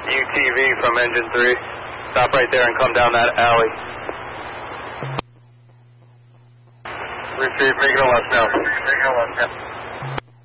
UTV from engine 3. Stop right there and come down that alley. Retrieve, make it a left now.